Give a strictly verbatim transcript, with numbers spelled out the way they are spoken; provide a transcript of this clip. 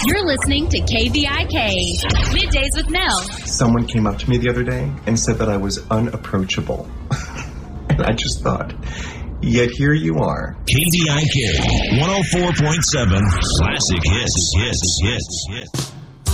You're listening to K V I K, Middays with Mel. Someone came up to me the other day and said that I was unapproachable. And I just thought, yet here you are. K V I K one oh four point seven Classic Hits, Hits, Hits, Hits.